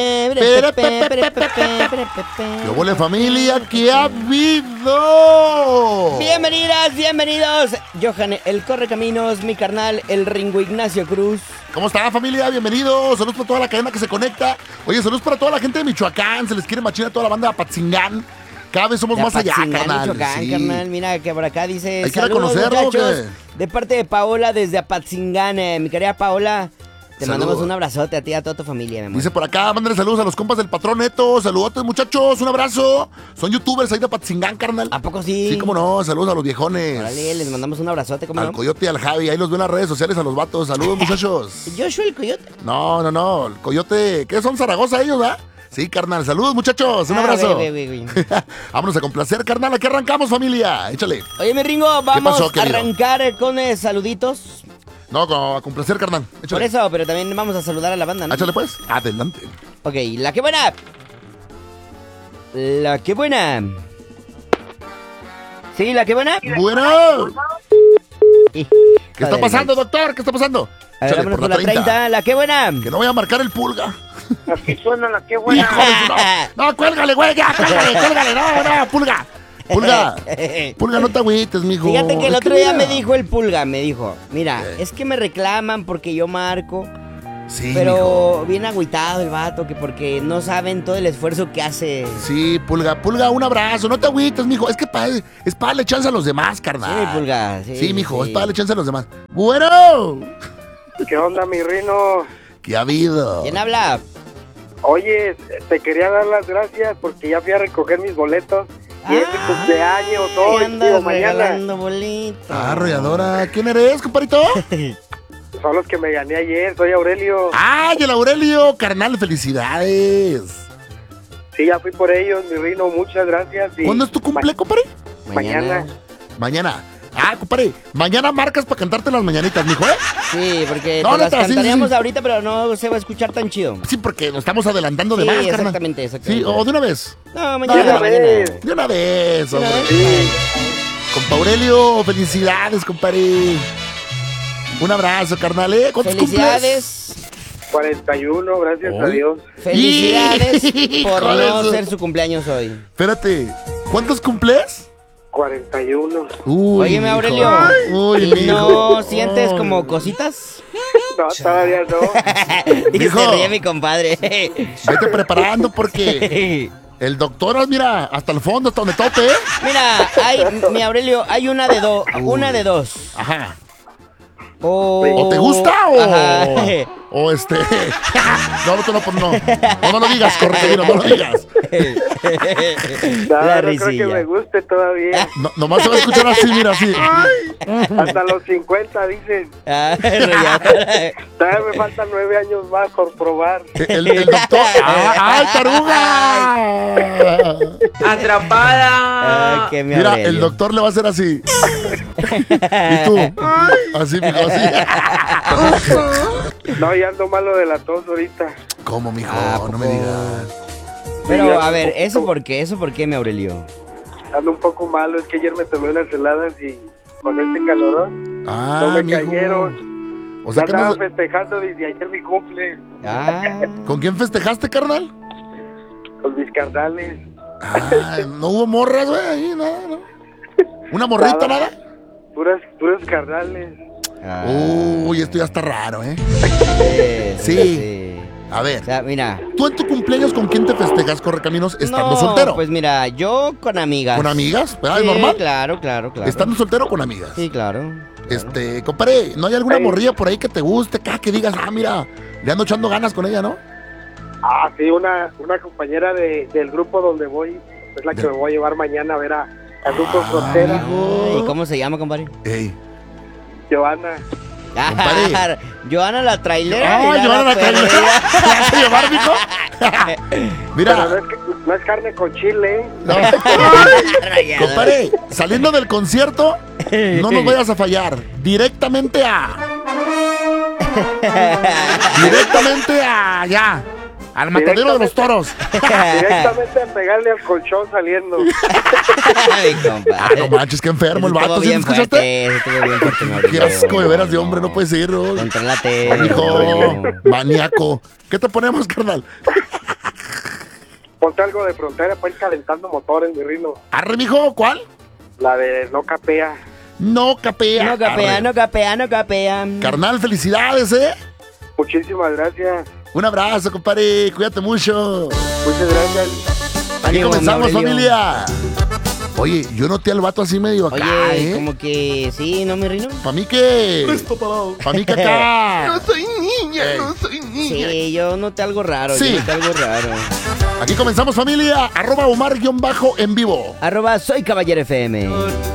¿Qué huele, familia? ¿Qué ha habido? Bienvenidas, bienvenidos. Johan, el Correcaminos, mi carnal, el Ringo Ignacio Cruz. ¿Cómo está, familia? Bienvenidos. Saludos para toda la cadena que se conecta. Oye, saludos para toda la gente de Michoacán. Se les quiere machina a toda la banda de Apatzingán. Cada vez somos más allá, carnal. Michoacán, sí. Carnal. Mira que por acá dice: hay que saludos, reconocerlo, muchachos, de parte de Paola desde Apatzingán. Mi querida Paola, te Saludos. mandamos un abrazote a ti y a toda tu familia, mi amor. Dice por acá, mándale saludos a los compas del Patrón Neto. Saludotes, muchachos, un abrazo. Son youtubers ahí de Apatzingán, carnal. ¿A poco sí? Sí, cómo no, saludos a los viejones. Órale, les mandamos un abrazote, ¿cómo Al no? Coyote y al Javi, ahí los veo en las redes sociales a los vatos. Saludos, muchachos. Joshua el Coyote. No, el Coyote, ¿qué son Zaragoza ellos, va? Sí, carnal, saludos, muchachos, un abrazo. Güey. Vámonos a complacer, carnal, aquí arrancamos, familia, échale. Oye, mi Ringo, vamos pasó, a querido? arrancar con saluditos. No, a complacer, carnal, Por échale. eso, pero también vamos a saludar a la banda, ¿no? Échale pues, adelante. Ok, la que buena. La que buena. Sí, la que buena. Bueno, ¿Qué ¿qué está pasando, doctor? ¿Qué está pasando? A ver, Échale, vámonos por la 30. La que buena. Que no voy a marcar el pulga. Aquí suena la que buena. Hijo de su- no, cuélgale, güey, ya, cuélgale, no, pulga. Pulga, no te agüites, mijo. Fíjate que el Es otro día mira. me dijo el Pulga, me dijo, mira, es que me reclaman porque yo marco, Sí, pero mijo. bien agüitado el vato, que porque no saben todo el esfuerzo que hace. Sí, Pulga, un abrazo, no te agüites, mijo. Es que es para darle chance a los demás, carnal. Sí, Pulga, sí. Sí, mijo, sí. es para darle chance a los demás. Bueno, ¿Qué onda, mi Rino? ¿qué ha habido? ¿Quién habla? Oye, te quería dar las gracias porque ya fui a recoger mis boletos. Y es mi cumpleaños Ay, hoy, andas tío, mañana. regalando bolitos. Ah, arrolladora. ¿Quién eres, comparito? Son los que me gané ayer, soy Aurelio. ¡Ay, el Aurelio! Carnal, felicidades. Sí, ya fui por ellos, mi Rino, muchas gracias. Y ¿Cuándo es tu cumple, compadre? Mañana. Mañana. Ah, compadre, mañana marcas para cantarte las mañanitas, mijo, ¿eh? Sí, porque No, te las neta, sí, cantaríamos sí. ahorita, pero no se va a escuchar tan chido. Sí, porque nos estamos adelantando de Sí, más, carnal. exactamente. Sí, o de una vez. No, De mañana, una mañana. vez. De una vez, hombre. Sí, Compa Aurelio, felicidades, compadre. Un abrazo, carnal, ¿eh? ¿Cuántos Felicidades. 41, gracias a Uy. Dios. Felicidades por Hijo no de su- ser su cumpleaños hoy. Espérate, ¿cuántos cumples? 41. Uy, Óyeme, mijo. Aurelio. Uy, mijo. ¿No sientes Ay. como cositas? No, todavía no. Y Mijo. se ríe mi compadre. Vete preparando porque el doctor, mira, hasta el fondo, hasta donde tope, ¿eh? Mira, mi Aurelio, hay una de dos. Ajá. O ¿O te gusta Ajá. o no lo digas, correcto, no lo digas. No, La no creo risilla. que me guste todavía. Nomás se va a escuchar así, mira, así. Hasta los 50 dicen. Ah, arrolladora. Todavía me faltan 9 años más por probar. El doctor. ¡Ay, taruga! Ah, que mi Mira, Aurelio. el doctor le va a hacer así. ¿Y tú? Así, mijo, así. No, ya ando malo de la tos ahorita. ¿Cómo, mijo? Ah, No me poco. digas. Pero, a ver, ¿eso por qué, mi Aurelio? Ando un poco malo, es que ayer me tomé unas heladas y con este calorón Ah, no me mijo. cayeron. O sea Ya que estaba no- festejando desde ayer mi cumple Ah, ¿Con quién festejaste, carnal? con mis carnales. Ah, no hubo morras, güey, ahí, nada, ¿no? ¿Una morrita, nada? Puras carnales. ah, Uy, esto ya está raro, ¿eh? sí. A O ver, sea, mira. ¿tú en tu cumpleaños con quién te festejas, Correcaminos, estando No, soltero? pues mira, yo con amigas. ¿Con amigas? ¿Verdad? Sí, ¿Es normal? Claro. ¿Estando soltero o con amigas? Sí, claro. Compadre, ¿no hay alguna Ay. morrilla por ahí que te guste, que digas, mira, le ando echando ganas con ella, ¿no? Ah, sí, una compañera del grupo donde voy, es la que me voy a llevar mañana a ver a Grupo Frontera, hijo. ¿Y cómo se llama, compadre? Ey, Giovanna. Compadre. Ah, Joana la trailera. ¡ay, mira, Giovanna la perdida. ¿Te vas a llevar, mijo? Pero Mira, no es carne con chile, ¿eh? no. Rayada. Compadre, saliendo del concierto, no nos vayas a fallar. Directamente allá, al matadero de los toros. Directamente a pegarle al colchón saliendo. Ay, compadre. Ah, no manches, qué enfermo el Estuvo vato. ¿Sí bien escuchaste? fuerte, estuvo bien fuerte, mi Qué Aurelio. asco de veras de hombre, no puede ser, ¿no? Contrólate. Hijo, Aurelio. maníaco. ¿Qué te ponemos, carnal? Ponte algo de Frontera para ir calentando motores, mi Rino. Arre, mijo, ¿cuál? La de No Capea. No capea. No capea, Arre. no capea, no capea. Carnal, felicidades, ¿eh? Muchísimas gracias. Un abrazo, compadre. Cuídate mucho. Muchas gracias. Aquí Ánimo, comenzamos, Aurelio. familia. Oye, yo noté al vato así medio acá, Oye, ¿eh? como que sí, ¿no, mi Rino? Pa' mí que... Pa' mí que acá... soy niña, Ey. no soy niña. Sí, yo noté algo raro, Sí. yo noté algo raro. Aquí comenzamos, familia. @Omar_en vivo. @ soy Caballero FM.